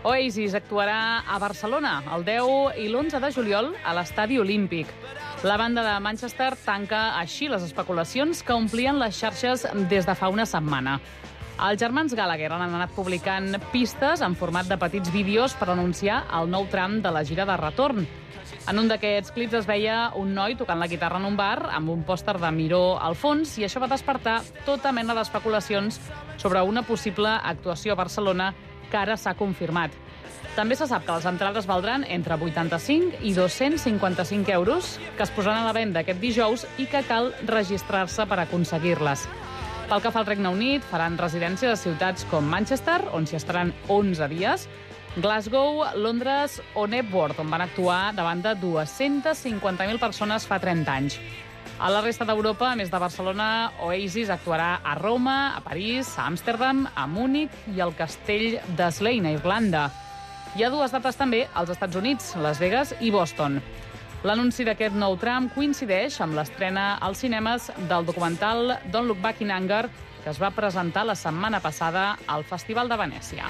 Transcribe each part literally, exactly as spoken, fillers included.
Oasis actuarà a Barcelona el deu i l'onze de juliol a l'Estadi Olímpic. La banda de Manchester tanca així les especulacions que omplien les xarxes des de fa una setmana. Els germans Gallagher han anat publicant pistes en format de petits vídeos per anunciar el nou tram de la gira de retorn. En un d'aquests clips es veia un noi tocant la guitarra en un bar amb un pòster de Miró al fons i això va despertar tota mena d'especulacions sobre una possible actuació a Barcelona que ara s'ha confirmat. També se sap que les entrades valdran entre vuitanta-cinc i dos-cents cinquanta-cinc euros, que es posaran a la venda aquest dijous i que cal registrar-se per aconseguir-les. Pel que fa al Regne Unit, faran residència a ciutats com Manchester, on s'hi estaran onze dies, Glasgow, Londres o Knebworth, on van actuar davant de dues-centes cinquanta mil persones fa trenta anys. A la resta d'Europa, a més de Barcelona, Oasis actuarà a Roma, a París, a Amsterdam, a Múnich i al castell de Slane, a Irlanda. Hi ha dues dates també als Estats Units, Las Vegas i Boston. L'anunci d'aquest nou tram coincideix amb l'estrena als cinemes del documental Don't Look Back in Anger, que es va presentar la setmana passada al Festival de Venècia.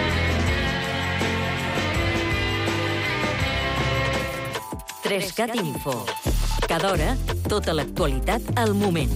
Trescat Info. Cada hora, tota l'actualitat al moment.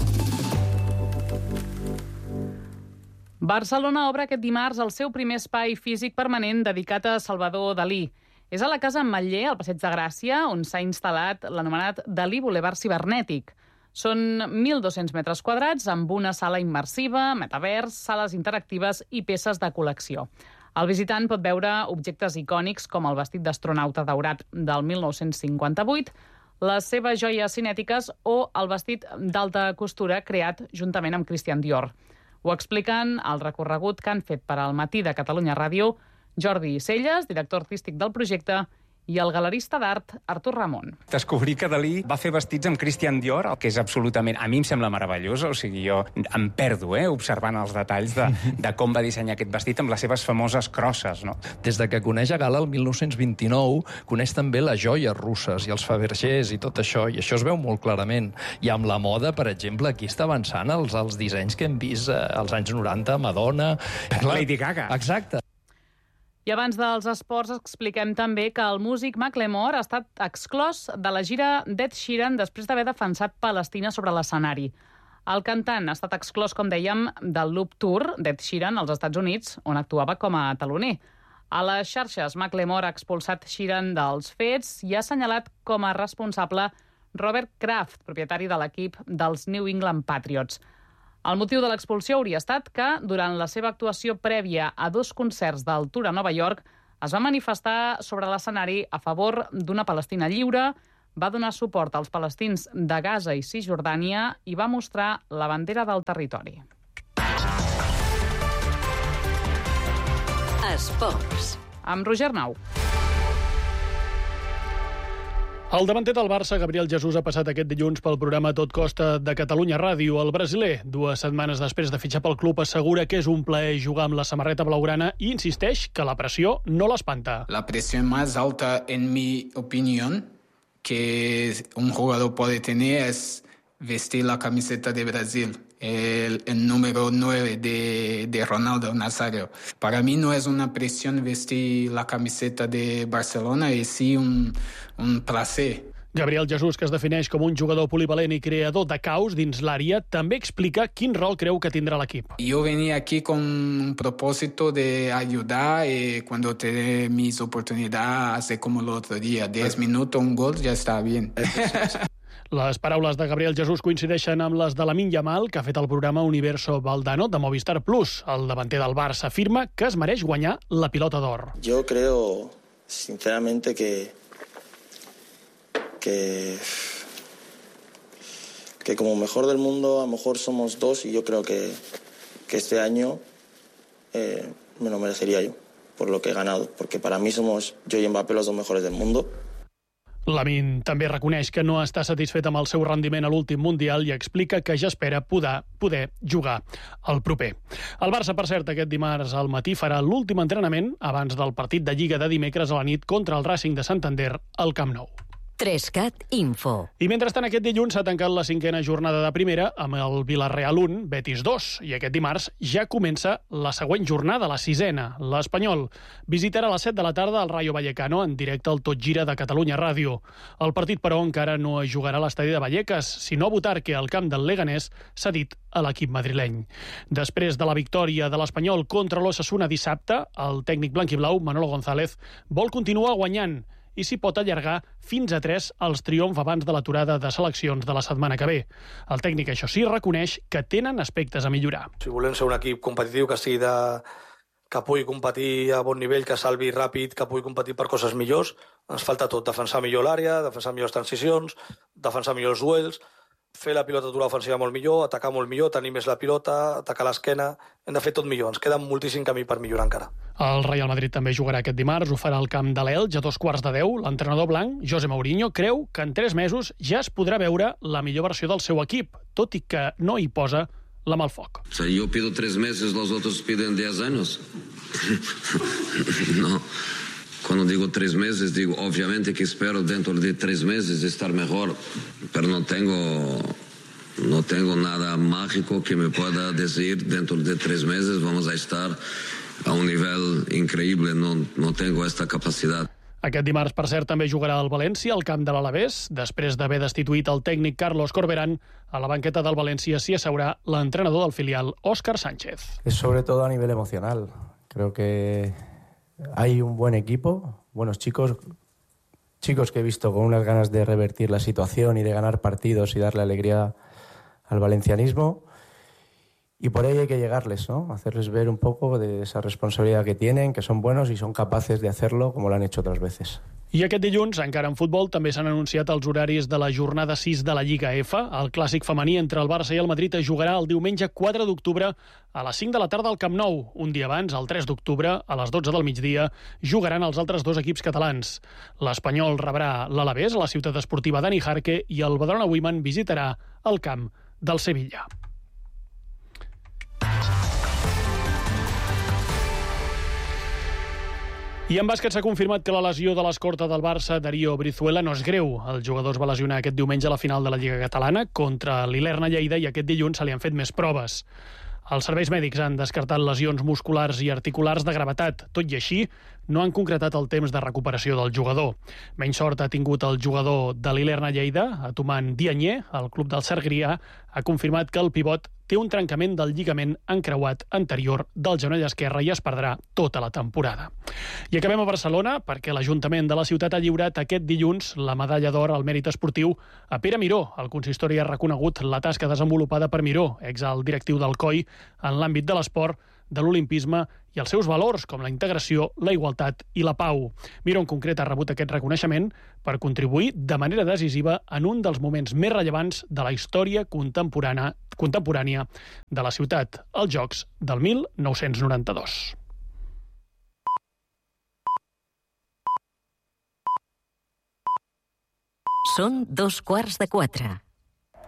Barcelona obre aquest dimarts el seu primer espai físic permanent dedicat a Salvador Dalí. És a la Casa Ametller, al Passeig de Gràcia, on s'ha instal·lat l'anomenat Dalí Boulevard Cibernètic. Són mil dos-cents metres quadrats amb una sala immersiva, metavers, sales interactives i peces de col·lecció. El visitant pot veure objectes icònics com el vestit d'astronauta daurat del mil nou-cents cinquanta-vuit, les seves joies cinètiques o el vestit d'alta costura creat juntament amb Christian Dior. Ho expliquen al recorregut que han fet per al Matí de Catalunya Ràdio Jordi Celles, director artístic del projecte, i el galerista d'art Artur Ramon. Descobrir que Dalí va fer vestits amb Christian Dior, el que és absolutament, a mi em sembla meravellós, o sigui, jo em perdo, eh, observant els detalls de, de com va dissenyar aquest vestit amb les seves famoses crosses, no? Des de que coneix a Gala el mil nou-cents vint-i-nou, coneix també les joies russes i els Fabergés i tot això, i això es veu molt clarament. I amb la moda, per exemple, aquí està avançant els, els dissenys que hem vist eh, als anys noranta, Madonna... Lady Gaga. Exacte. I abans dels esports expliquem també que el músic Macklemore ha estat exclòs de la gira d'Ed Sheeran després d'haver defensat Palestina sobre l'escenari. El cantant ha estat exclòs, com dèiem, del Loop Tour d'Ed Sheeran als Estats Units, on actuava com a taloner. A les xarxes, Macklemore ha expulsat Sheeran dels fets i ha assenyalat com a responsable Robert Kraft, propietari de l'equip dels New England Patriots. El motiu de l'expulsió hauria estat que, durant la seva actuació prèvia a dos concerts del Tour a Nova York, es va manifestar sobre l'escenari a favor d'una Palestina lliure, va donar suport als palestins de Gaza i Cisjordània i va mostrar la bandera del territori. Esports. Amb Roger Nau. El davanter del Barça, Gabriel Jesús, ha passat aquest dilluns pel programa Tot Costa de Catalunya Ràdio. El brasiler, dues setmanes després de fitxar pel club, assegura que és un plaer jugar amb la samarreta blaugrana i insisteix que la pressió no l'espanta. La presión más alta, en mi opinión, que un jugador puede tener es vestir la camiseta de Brasil, el, el número nueve de, de Ronaldo Nazario. Para mí no es una presión vestir la camiseta de Barcelona, es sí un, un placer. Gabriel Jesús, que es defineix com un jugador polivalent i creador de caos dins l'àrea, també explica quin rol creu que tindrà l'equip. Yo venía aquí con un propósito de ayudar y cuando te mis oportunidades, hace como el otro día, diez minutos, un gol, ya está bien. Les paraules de Gabriel Jesús coincideixen amb les de Lamine Yamal, que ha fet el programa Universo Valdano de Movistar Plus. El davanter del Barça afirma que es mereix guanyar la pilota d'or. Yo creo, sinceramente, que que que como mejor del mundo a lo mejor somos dos y yo creo que, que este año eh, me lo merecería yo por lo que he ganado, porque para mí somos yo y Mbappé los dos mejores del mundo. Lamine també reconeix que no està satisfet amb el seu rendiment a l'últim Mundial i explica que ja espera poder, poder jugar el proper. El Barça, per cert, aquest dimarts al matí farà l'últim entrenament abans del partit de Lliga de dimecres a la nit contra el Racing de Santander al Camp Nou. Trescat Info. I mentrestant, aquest dilluns s'ha tancat la cinquena jornada de primera amb el Villarreal un, Betis dos. I aquest dimarts ja comença la següent jornada, la sisena. L'Espanyol visitarà a les set de la tarda el Rayo Vallecano en directe al Tot Gira de Catalunya Ràdio. El partit, però, encara no es jugarà a l'estadi de Vallecas, sinó a Butarque, al camp del Leganés, cedit a l'equip madrileny. Després de la victòria de l'Espanyol contra l'Osasuna dissabte, el tècnic blanquiblau, Manolo González, vol continuar guanyant i s'hi pot allargar fins a tres els triomfs abans de l'aturada de seleccions de la setmana que ve. El tècnic, això sí, reconeix que tenen aspectes a millorar. Si volem ser un equip competitiu, que sigui de... que pugui competir a bon nivell, que salvi ràpid, que pugui competir per coses millors, ens falta tot. Defensar millor l'àrea, defensar millors transicions, defensar millors duels, fer la pilotatura ofensiva molt millor, atacar molt millor, tenir més la pilota, atacar l'esquena... Hem de fer tot millor, ens queda moltíssim camí per millorar encara. El Real Madrid també jugarà aquest dimarts, ho farà al camp de l'Elx a dos quarts de deu. L'entrenador blanc, José Mourinho, creu que en tres mesos ja es podrà veure la millor versió del seu equip, tot i que no hi posa la mà al foc. O sea, yo pido tres meses, los otros piden diez años. No. Cuando digo tres meses, digo, obviamente que espero dentro de tres meses estar mejor, pero no tengo, no tengo nada mágico que me pueda decir dentro de tres meses vamos a estar a un nivel increíble, no, no tengo esta capacidad. Aquest dimarts, per cert, també jugarà el València al camp de l'Alavés. Després d'haver destituït el tècnic Carlos Corberán, a la banqueta del València s'hi asseurà l'entrenador del filial, Óscar Sánchez. Es sobre todo a nivel emocional. Creo que hay un buen equipo, buenos chicos, chicos que he visto con unas ganas de revertir la situación y de ganar partidos y darle alegría al valencianismo. Y por ahí hay que llegarles, ¿no? Hacerles ver un poco de esa responsabilidad que tienen, que son buenos y son capaces de hacerlo como lo han hecho otras veces. I aquest dilluns, encara en futbol, també s'han anunciat els horaris de la jornada sis de la Lliga F. El clàssic femení entre el Barça i el Madrid es jugarà el diumenge quatre d'octubre a les cinc de la tarda al Camp Nou. Un dia abans, el tres d'octubre, a les dotze del migdia, jugaran els altres dos equips catalans. L'Espanyol rebrà l'Alavés a la ciutat esportiva Dani Jarque i el Badalona Women visitarà el camp del Sevilla. I en bàsquet s'ha confirmat que la lesió de l'escorta del Barça, Darío Brizuela, no és greu. El jugador es va lesionar aquest diumenge a la final de la Lliga Catalana contra l'Ilerna Lleida i aquest dilluns se li han fet més proves. Els serveis mèdics han descartat lesions musculars i articulars de gravetat. Tot i així, no han concretat el temps de recuperació del jugador. Menys sort ha tingut el jugador de l'Ilerna Lleida, Atuman Dianyé. El club del Sergrià ha confirmat que el pivot té un trencament del lligament encreuat anterior del genoll esquerre i es perdrà tota la temporada. I acabem a Barcelona perquè l'Ajuntament de la ciutat ha lliurat aquest dilluns la medalla d'or al mèrit esportiu a Pere Miró. El consistori ha reconegut la tasca desenvolupada per Miró, exalt directiu del C O I, en l'àmbit de l'esport, de l'olimpisme i els seus valors, com la integració, la igualtat i la pau. Miró, en concret, ha rebut aquest reconeixement per contribuir de manera decisiva en un dels moments més rellevants de la història contemporània, contemporània de la ciutat, els Jocs del mil nou-cents noranta-dos. Són dos quarts de quatre.